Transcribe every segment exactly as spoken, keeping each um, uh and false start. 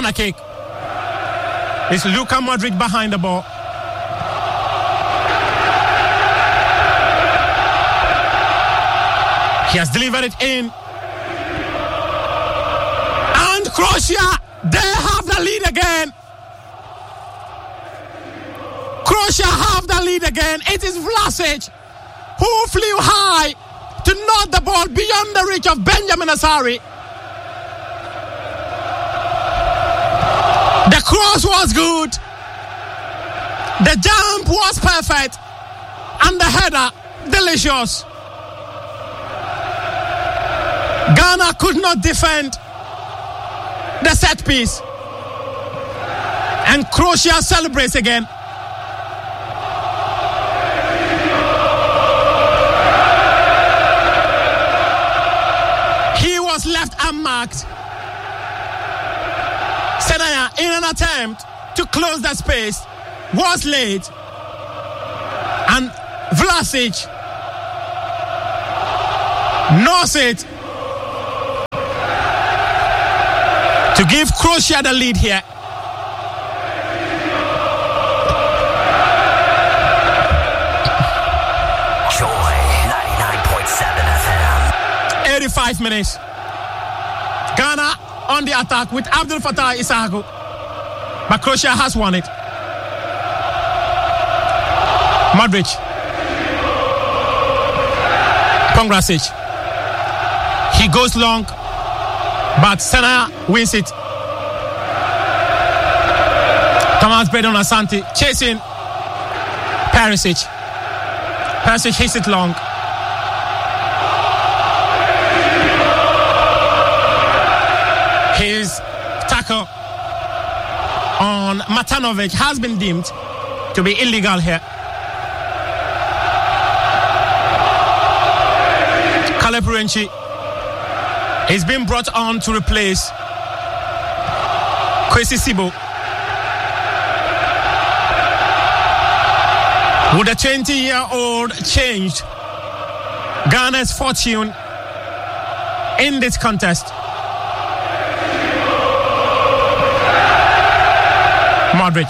Corner kick. It's Luka Modric behind the ball. He has delivered it in. And Croatia, they have the lead again. Croatia have the lead again. It is Vlasic who flew high to knock the ball beyond the reach of Benjamin Asari. The cross was good. The jump was perfect. And the header, delicious. Ghana could not defend the set piece. And Croatia celebrates again. He was left unmarked. Senaya, in an attempt to close that space, was late. And Vlasic knows it to give Croatia the lead here. Joy ninety-nine point seven F M. eighty-five minutes. Ghana on the attack with Abdul Fattah Issahaku. But Croatia has won it. Modric. Pongrasic. He goes long, but Senaya wins it. Thomas Bredon Asante chasing Perisic. Perisic hits it long. His tackle on Matanovic has been deemed to be illegal here. Caleb Renchi is being brought on to replace Kwesi Sibo. Would a twenty-year-old change Ghana's fortune in this contest? Modric.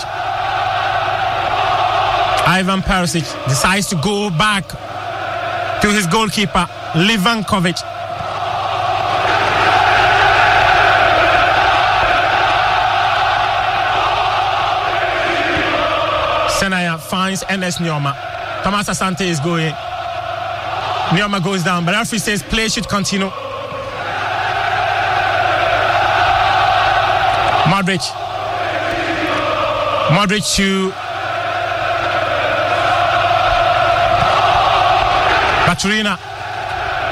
Ivan Perisic decides to go back to his goalkeeper, Livankovic. Senaya finds Enes Nyoma. Thomas Asante is going. Nyoma goes down, but the referee says play should continue. Modric. Modric to Baturina.